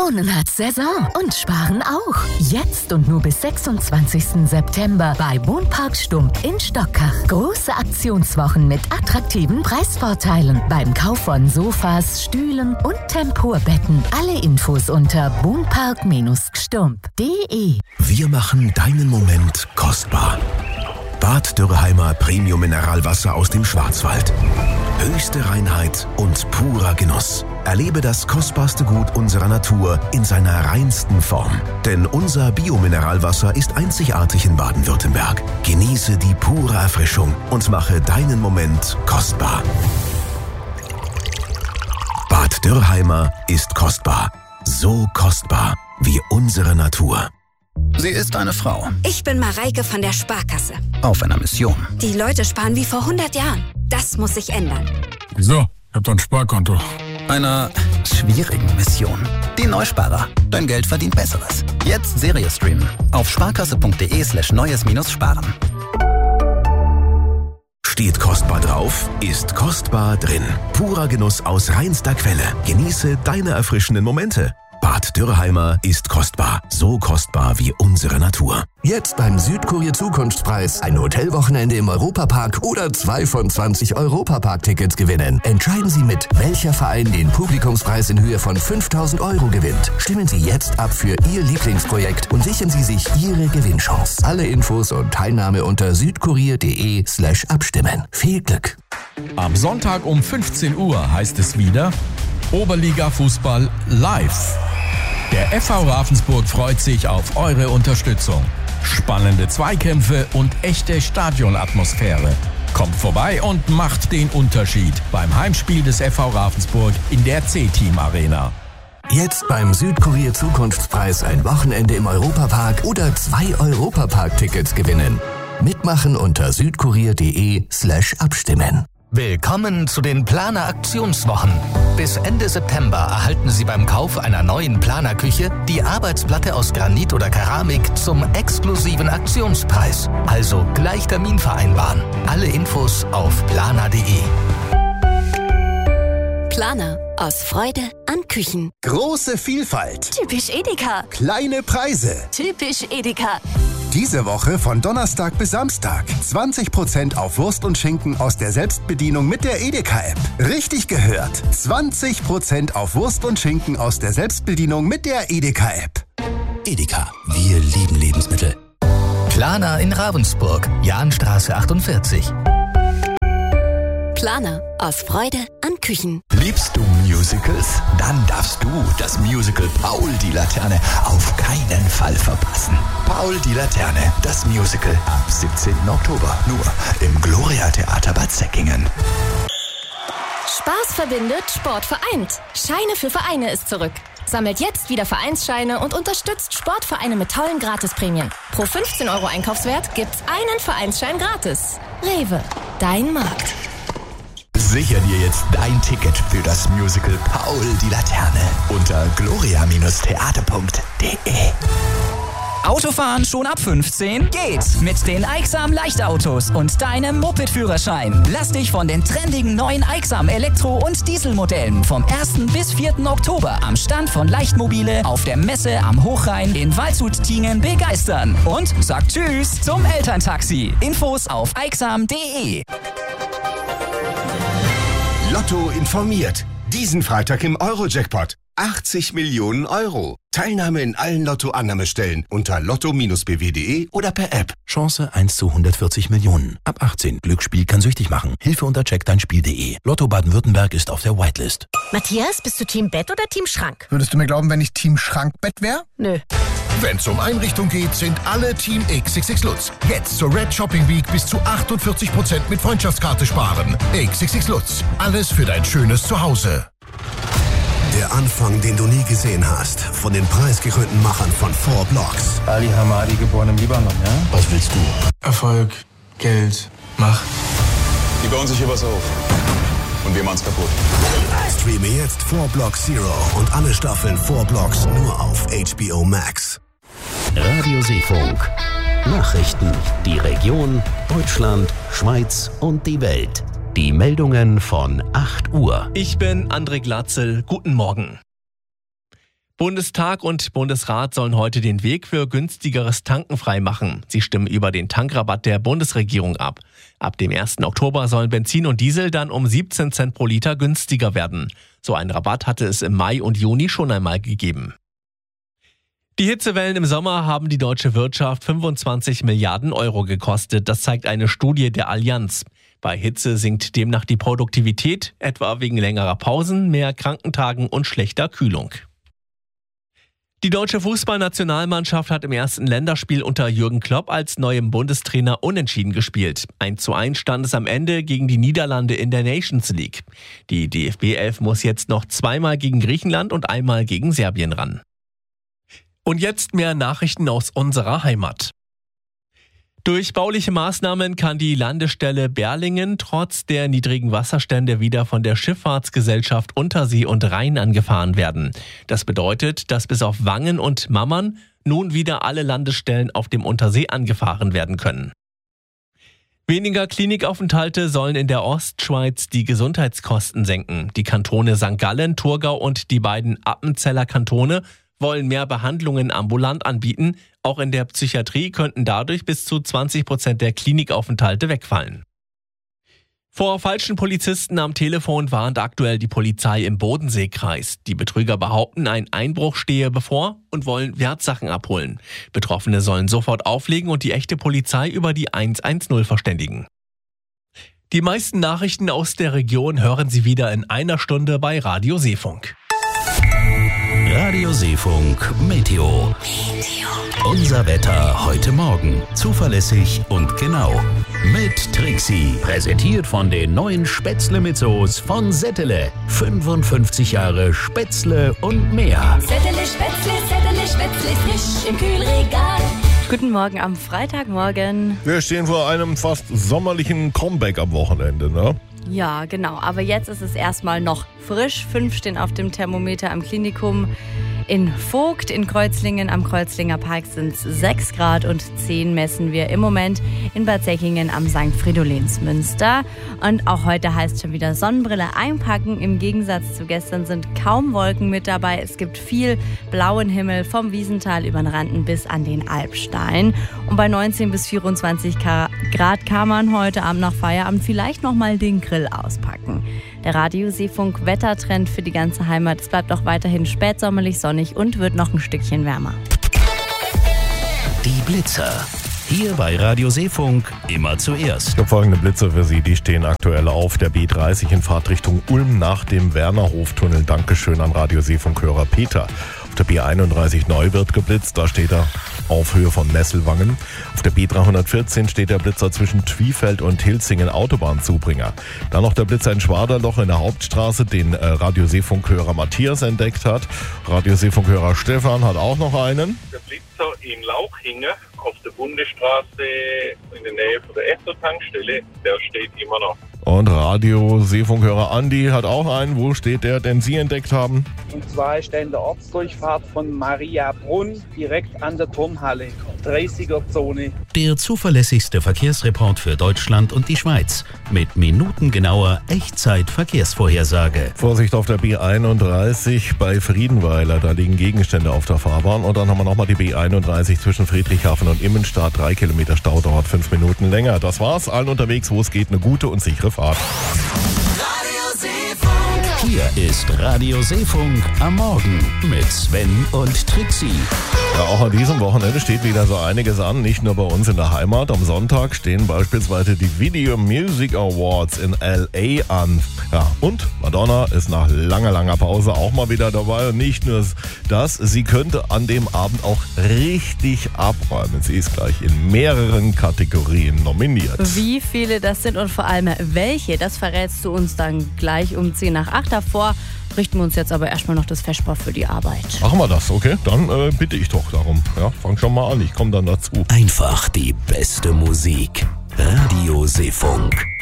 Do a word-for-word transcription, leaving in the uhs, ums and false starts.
Wohnen hat Saison und Sparen auch. Jetzt und nur bis sechsundzwanzigsten September bei Wohnpark Stump in Stockach. Große Aktionswochen mit attraktiven Preisvorteilen beim Kauf von Sofas, Stühlen und Tempurbetten. Alle Infos unter wohnpark stump punkt de. Wir machen deinen Moment kostbar. Bad Dürrheimer Premium Mineralwasser aus dem Schwarzwald. Höchste Reinheit und purer Genuss. Erlebe das kostbarste Gut unserer Natur in seiner reinsten Form. Denn unser Biomineralwasser ist einzigartig in Baden-Württemberg. Genieße die pure Erfrischung und mache deinen Moment kostbar. Bad Dürrheimer ist kostbar. So kostbar wie unsere Natur. Sie ist eine Frau. Ich bin Mareike von der Sparkasse. Auf einer Mission. Die Leute sparen wie vor hundert Jahren. Das muss sich ändern. Wieso? Ich hab doch ein Sparkonto. Einer schwierigen Mission. Die Neusparer. Dein Geld verdient Besseres. Jetzt Serie streamen. Auf sparkasse.de slash neues minus sparen. Steht kostbar drauf, ist kostbar drin. Purer Genuss aus reinster Quelle. Genieße deine erfrischenden Momente. Bad Dürrheimer ist kostbar. So kostbar wie unsere Natur. Jetzt beim Südkurier Zukunftspreis ein Hotelwochenende im Europapark oder zwei von zwanzig Europapark-Tickets gewinnen. Entscheiden Sie mit, welcher Verein den Publikumspreis in Höhe von fünftausend Euro gewinnt. Stimmen Sie jetzt ab für Ihr Lieblingsprojekt und sichern Sie sich Ihre Gewinnchance. Alle Infos und Teilnahme unter südkurier.de slash abstimmen. Viel Glück! Am Sonntag um fünfzehn Uhr heißt es wieder Oberliga-Fußball live. Der F V Ravensburg freut sich auf eure Unterstützung. Spannende Zweikämpfe und echte Stadionatmosphäre. Kommt vorbei und macht den Unterschied beim Heimspiel des F V Ravensburg in der C-Team Arena. Jetzt beim Südkurier Zukunftspreis ein Wochenende im Europapark oder zwei Europapark-Tickets gewinnen. Mitmachen unter südkurier.de slash abstimmen. Willkommen zu den Planer Aktionswochen. Bis Ende September erhalten Sie beim Kauf einer neuen Planer-Küche die Arbeitsplatte aus Granit oder Keramik zum exklusiven Aktionspreis. Also gleich Termin vereinbaren. Alle Infos auf planer punkt de. Planer. Aus Freude an Küchen. Große Vielfalt. Typisch Edeka. Kleine Preise. Typisch Edeka. Diese Woche von Donnerstag bis Samstag. zwanzig Prozent auf Wurst und Schinken aus der Selbstbedienung mit der Edeka-App. Richtig gehört. zwanzig Prozent auf Wurst und Schinken aus der Selbstbedienung mit der Edeka-App. Edeka. Wir lieben Lebensmittel. Planer in Ravensburg. Jahnstraße achtundvierzig. Planer. Aus Freude an Küchen. Liebst du Musicals? Dann darfst du das Musical Paul die Laterne auf keinen Fall verpassen. Paul die Laterne, das Musical ab siebzehnten Oktober. Nur im Gloria Theater Bad Säckingen. Spaß verbindet, Sport vereint. Scheine für Vereine ist zurück. Sammelt jetzt wieder Vereinsscheine und unterstützt Sportvereine mit tollen Gratisprämien. Pro fünfzehn Euro Einkaufswert gibt's einen Vereinsschein gratis. Rewe, dein Markt. Sicher dir jetzt dein Ticket für das Musical Paul die Laterne unter gloria theater punkt de. Autofahren schon ab fünfzehn? Geht! Mit den Aixam Leichtautos und deinem Moped-Führerschein. Lass dich von den trendigen neuen Aixam Elektro- und Dieselmodellen vom ersten bis vierten Oktober am Stand von Leichtmobile auf der Messe am Hochrhein in Waldshut-Tiengen begeistern. Und sag Tschüss zum Elterntaxi. Infos auf aixam punkt de. Lotto informiert. Diesen Freitag im Euro-Jackpot. achtzig Millionen Euro. Teilnahme in allen Lotto-Annahmestellen unter lotto Bindestrich b w punkt de oder per App. Chance eins zu hundertvierzig Millionen. Ab achtzehn. Glücksspiel kann süchtig machen. Hilfe unter check dein Spiel punkt de. Lotto Baden-Württemberg ist auf der Whitelist. Matthias, bist du Team Bett oder Team Schrank? Würdest du mir glauben, wenn ich Team Schrankbett wäre? Nö. Wenn es um Einrichtung geht, sind alle Team X X X Lutz. Jetzt zur Red Shopping Week bis zu achtundvierzig Prozent mit Freundschaftskarte sparen. X X X Lutz. Alles für dein schönes Zuhause. Der Anfang, den du nie gesehen hast. Von den preisgekrönten Machern von Four Blocks. Ali Hamadi, geboren im Libanon, ja? Was willst du? Erfolg, Geld, Macht. Die bauen sich hier was auf. Und wir machen's kaputt. Streame jetzt Four Blocks Zero und alle Staffeln Four Blocks nur auf H B O Max. Radio Seefunk. Nachrichten. Die Region, Deutschland, Schweiz und die Welt. Die Meldungen von acht Uhr. Ich bin André Glatzel. Guten Morgen. Bundestag und Bundesrat sollen heute den Weg für günstigeres Tanken freimachen. Sie stimmen über den Tankrabatt der Bundesregierung ab. Ab dem ersten Oktober sollen Benzin und Diesel dann um siebzehn Cent pro Liter günstiger werden. So einen Rabatt hatte es im Mai und Juni schon einmal gegeben. Die Hitzewellen im Sommer haben die deutsche Wirtschaft fünfundzwanzig Milliarden Euro gekostet. Das zeigt eine Studie der Allianz. Bei Hitze sinkt demnach die Produktivität, etwa wegen längerer Pausen, mehr Krankentagen und schlechter Kühlung. Die deutsche Fußballnationalmannschaft hat im ersten Länderspiel unter Jürgen Klopp als neuem Bundestrainer unentschieden gespielt. eins zu eins stand es am Ende gegen die Niederlande in der Nations League. Die D F B elf muss jetzt noch zweimal gegen Griechenland und einmal gegen Serbien ran. Und jetzt mehr Nachrichten aus unserer Heimat. Durch bauliche Maßnahmen kann die Landestelle Berlingen trotz der niedrigen Wasserstände wieder von der Schifffahrtsgesellschaft Untersee und Rhein angefahren werden. Das bedeutet, dass bis auf Wangen und Mammern nun wieder alle Landestellen auf dem Untersee angefahren werden können. Weniger Klinikaufenthalte sollen in der Ostschweiz die Gesundheitskosten senken. Die Kantone Sankt Gallen, Thurgau und die beiden Appenzeller Kantone wollen mehr Behandlungen ambulant anbieten. Auch in der Psychiatrie könnten dadurch bis zu zwanzig Prozent der Klinikaufenthalte wegfallen. Vor falschen Polizisten am Telefon warnt aktuell die Polizei im Bodenseekreis. Die Betrüger behaupten, ein Einbruch stehe bevor und wollen Wertsachen abholen. Betroffene sollen sofort auflegen und die echte Polizei über die hundertzehn verständigen. Die meisten Nachrichten aus der Region hören Sie wieder in einer Stunde bei Radio Seefunk. Radio Seefunk Meteo. Unser Wetter heute Morgen. Zuverlässig und genau. Mit Trixie. Präsentiert von den neuen Spätzle mit Soße von Settele. fünfundfünfzig Jahre Spätzle und mehr. Settele Spätzle, Settele Spätzle, frisch im Kühlregal. Guten Morgen am Freitagmorgen. Wir stehen vor einem fast sommerlichen Comeback am Wochenende, ne? Ja, genau. Aber jetzt ist es erstmal noch frisch. Fünf stehen auf dem Thermometer am Klinikum. In Vogt, in Kreuzlingen, am Kreuzlinger Park sind es sechs Grad und zehn messen wir im Moment in Bad Säckingen am Sankt Fridolins-Münster. Und auch heute heißt schon wieder Sonnenbrille einpacken. Im Gegensatz zu gestern sind kaum Wolken mit dabei. Es gibt viel blauen Himmel vom Wiesental über den Randen bis an den Alpstein. Und bei neunzehn bis vierundzwanzig Grad kann man heute Abend nach Feierabend vielleicht nochmal den Grill auspacken. Der Radio Seefunk Wettertrend für die ganze Heimat. Es bleibt auch weiterhin spätsommerlich sonnig und wird noch ein Stückchen wärmer. Die Blitzer. Hier bei Radio Seefunk immer zuerst. Ich habe folgende Blitzer für Sie. Die stehen aktuell auf der B dreißig in Fahrtrichtung Ulm nach dem Wernerhoftunnel. Dankeschön an Radio Seefunk-Hörer Peter. Auf der B einunddreißig neu wird geblitzt, da steht er auf Höhe von Nesselwangen. Auf der B dreihundertvierzehn steht der Blitzer zwischen Twiefeld und Hilzingen Autobahnzubringer. Dann noch der Blitzer in Schwaderloch in der Hauptstraße, den äh, Radio Seefunk-Hörer Matthias entdeckt hat. Radio Seefunk-Hörer Stefan hat auch noch einen. Der Blitzer in Lauchingen auf der Bundesstraße in der Nähe von der Esso-Tankstelle, der steht immer noch. Und Radio Seefunkhörer Andi hat auch einen. Wo steht der, den Sie entdeckt haben? Und zwar ist der in der Ortsdurchfahrt von Mariabrunn, direkt an der Turnhalle, dreißiger-Zone. Der zuverlässigste Verkehrsreport für Deutschland und die Schweiz. Mit minutengenauer Echtzeit-Verkehrsvorhersage. Vorsicht auf der B einunddreißig bei Friedenweiler, da liegen Gegenstände auf der Fahrbahn. Und dann haben wir nochmal die B einunddreißig zwischen Friedrichshafen und Immenstadt. Drei Kilometer Stau, dauert fünf Minuten länger. Das war's. Allen unterwegs, wo es geht, eine gute und sichere Fahrt. Hier ist Radio Seefunk am Morgen mit Sven und Trixie. Ja, auch an diesem Wochenende steht wieder so einiges an, nicht nur bei uns in der Heimat. Am Sonntag stehen beispielsweise die Video Music Awards in L A an. Ja, und Madonna ist nach langer, langer Pause auch mal wieder dabei. Und nicht nur das, sie könnte an dem Abend auch richtig abräumen. Sie ist gleich in mehreren Kategorien nominiert. Wie viele das sind und vor allem welche, das verrätst du uns dann gleich um zehn nach acht. Davor richten wir uns jetzt aber erstmal noch das Vesper für die Arbeit. Machen wir das, okay? Dann äh, bitte ich doch darum. Ja, fang schon mal an, ich komme dann dazu. Einfach die beste Musik. Radio Seefunk.